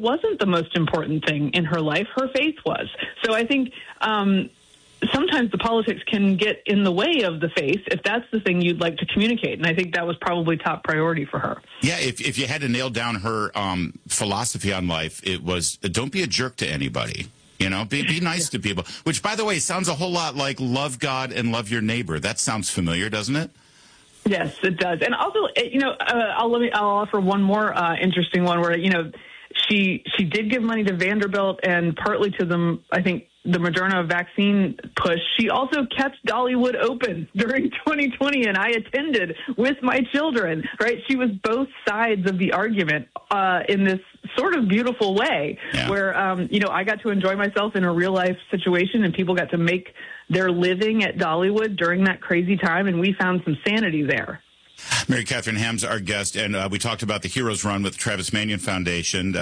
wasn't the most important thing in her life. Her faith was. So I think sometimes the politics can get in the way of the faith if that's the thing you'd like to communicate. And I think that was probably top priority for her. Yeah, if you had to nail down her philosophy on life, it was don't be a jerk to anybody. You know, be nice to people. Which, by the way, sounds a whole lot like love God and love your neighbor. That sounds familiar, doesn't it? Yes, it does. And also, I'll offer one more interesting one where, she did give money to Vanderbilt and partly to the Moderna vaccine push. She also kept Dollywood open during 2020, and I attended with my children, right? She was both sides of the argument in this sort of beautiful way where, I got to enjoy myself in a real-life situation, and people got to make their living at Dollywood during that crazy time, and we found some sanity there. Mary Catherine Ham's our guest, and we talked about the Heroes Run with the Travis Manion Foundation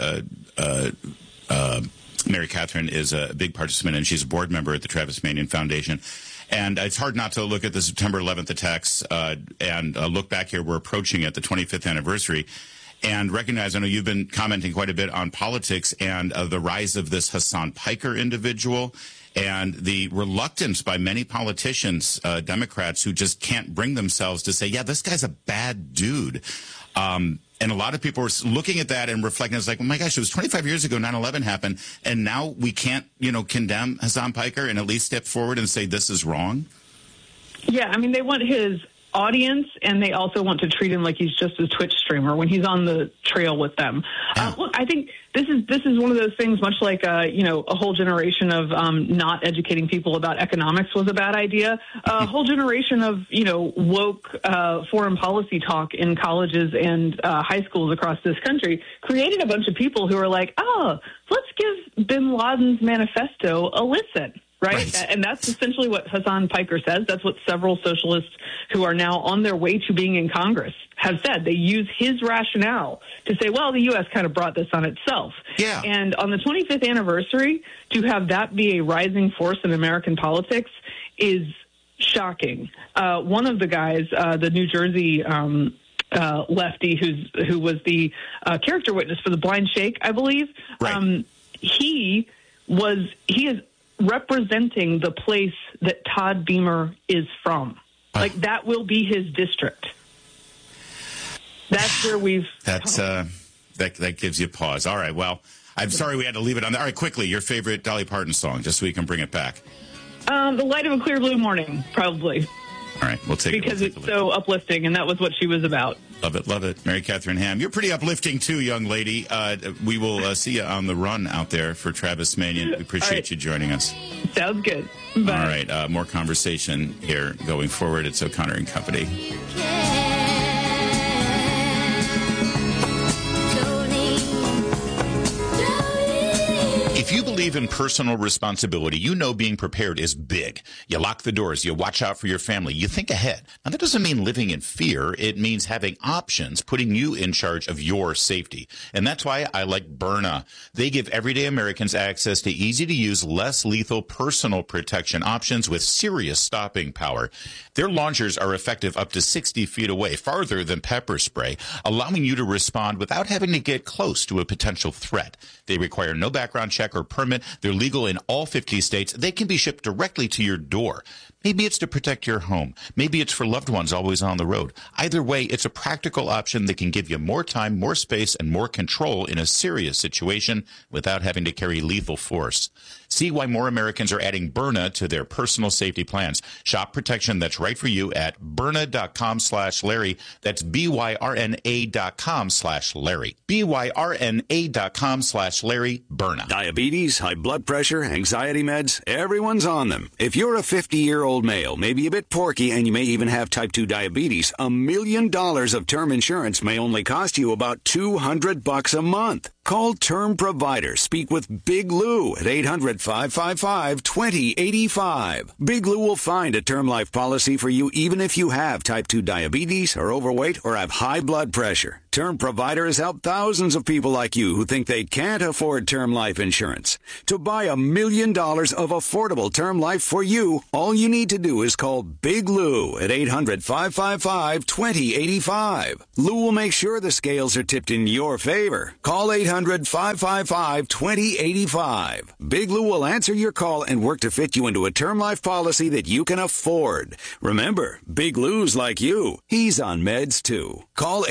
Mary Catherine is a big participant, and she's a board member at the Travis Manion Foundation. And it's hard not to look at the September 11th attacks and look back here. We're approaching it, the 25th anniversary, and recognize, I know you've been commenting quite a bit on politics and the rise of this Hassan Piker individual and the reluctance by many politicians, Democrats, who just can't bring themselves to say, yeah, this guy's a bad dude. And a lot of people were looking at that and reflecting. It's like, oh, my gosh, it was 25 years ago 9/11 happened, and now we can't, condemn Hassan Piker and at least step forward and say this is wrong? Yeah, I mean, they want his audience, and they also want to treat him like he's just a Twitch streamer when he's on the trail with them. Look, I think this is one of those things, much like a whole generation of not educating people about economics was a bad idea. A whole generation of woke foreign policy talk in colleges and high schools across this country created a bunch of people who are like, oh, let's give Bin Laden's manifesto a listen. Right? And that's essentially what Hassan Piker says. That's what several socialists who are now on their way to being in Congress have said. They use his rationale to say, well, the U.S. kind of brought this on itself. Yeah. And on the 25th anniversary, to have that be a rising force in American politics is shocking. One of the guys, the New Jersey lefty who was the character witness for the Blind Sheikh, I believe, he is representing the place that Todd Beamer is from. Like, that will be his district. That's where we've... That gives you pause. All right, well, I'm sorry we had to leave it on there. All right, quickly, your favorite Dolly Parton song, just so we can bring it back. The Light of a Clear Blue Morning, probably. All right, we'll take it. Because it's so uplifting, and that was what she was about. Love it, love it. Mary Catherine Ham, you're pretty uplifting too, young lady. We will see you on the run out there for Travis Manion. We appreciate you joining us. Sounds good. Bye. All right, more conversation here going forward. It's O'Connor and Company. If you believe in personal responsibility, you know being prepared is big. You lock the doors. You watch out for your family. You think ahead. Now, that doesn't mean living in fear. It means having options, putting you in charge of your safety. And that's why I like Byrna. They give everyday Americans access to easy-to-use, less lethal personal protection options with serious stopping power. Their launchers are effective up to 60 feet away, farther than pepper spray, allowing you to respond without having to get close to a potential threat. They require no background check or permit. They're legal in all 50 states. They can be shipped directly to your door. Maybe it's to protect your home. Maybe it's for loved ones always on the road. Either way, it's a practical option that can give you more time, more space, and more control in a serious situation without having to carry lethal force. See why more Americans are adding Byrna to their personal safety plans. Shop protection that's right for you at Byrna.com/Larry. That's BYRNA.com/Larry. BYRNA.com/Larry. Byrna. Diabetes, high blood pressure, anxiety meds, everyone's on them. If you're a 50-year-old male, maybe a bit porky, and you may even have type 2 diabetes, $1 million of term insurance may only cost you about $200 a month. Call Term Provider. Speak with Big Lou at 800-555-2085. Big Lou will find a term life policy for you even if you have type 2 diabetes, are overweight, or have high blood pressure. Term Provider has helped thousands of people like you who think they can't afford term life insurance. To buy $1 million of affordable term life for you, all you need to do is call Big Lou at 800-555-2085. Lou will make sure the scales are tipped in your favor. Call 800-555-2085. Big Lou will answer your call and work to fit you into a term life policy that you can afford. Remember, Big Lou's like you. He's on meds too. Call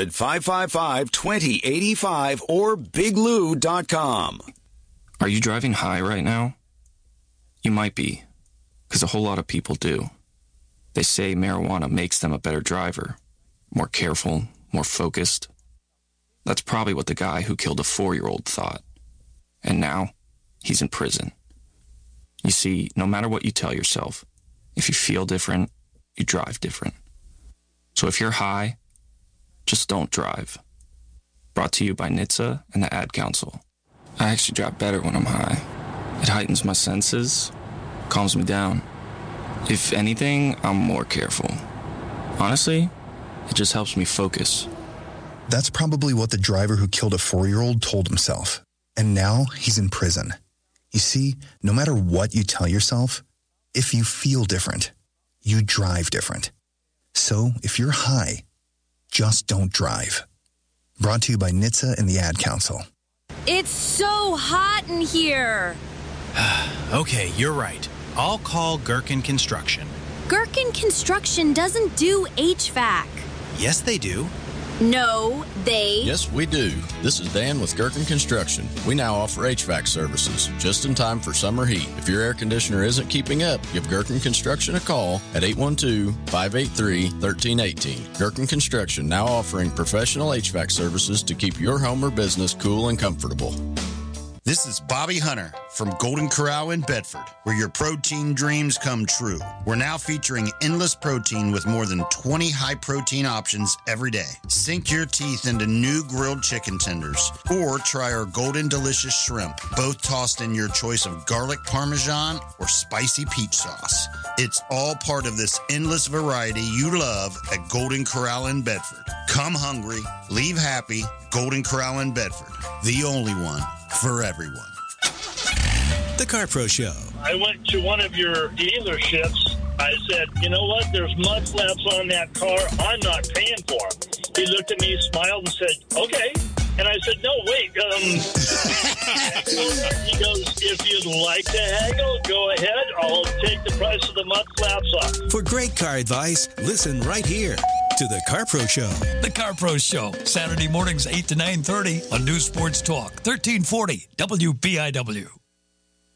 800-555-2085 or biglou.com. Are you driving high right now? You might be, because a whole lot of people do. They say marijuana makes them a better driver, more careful, more focused. That's probably what the guy who killed a 4-year-old thought. And now, he's in prison. You see, no matter what you tell yourself, if you feel different, you drive different. So if you're high, just don't drive. Brought to you by NHTSA and the Ad Council. I actually drive better when I'm high. It heightens my senses, calms me down. If anything, I'm more careful. Honestly, it just helps me focus. That's probably what the driver who killed a 4-year-old told himself. And now he's in prison. You see, no matter what you tell yourself, if you feel different, you drive different. So if you're high, just don't drive. Brought to you by NHTSA and the Ad Council. It's so hot in here. Okay, you're right. I'll call Gherkin Construction. Gherkin Construction doesn't do HVAC. Yes, they do. No, they... Yes, we do. This is Dan with Gherkin Construction. We now offer HVAC services, just in time for summer heat. If your air conditioner isn't keeping up, give Gherkin Construction a call at 812-583-1318. Gherkin Construction now offering professional HVAC services to keep your home or business cool and comfortable. This is Bobby Hunter from Golden Corral in Bedford, where your protein dreams come true. We're now featuring endless protein with more than 20 high-protein options every day. Sink your teeth into new grilled chicken tenders, or try our Golden Delicious Shrimp, both tossed in your choice of garlic parmesan or spicy peach sauce. It's all part of this endless variety you love at Golden Corral in Bedford. Come hungry, leave happy. Golden Corral in Bedford, the only one for everyone. The Car Pro Show. I went to one of your dealerships. I said, you know what? There's mud flaps on that car. I'm not paying for them. He looked at me, smiled, and said, okay. And I said, no, wait. He goes, if you'd like to haggle, go ahead. I'll take the price of the mud flaps off. For great car advice, listen right here to The Car Pro Show. The Car Pro Show, Saturday mornings 8 to 9:30 on News Sports Talk, 1340 WBIW.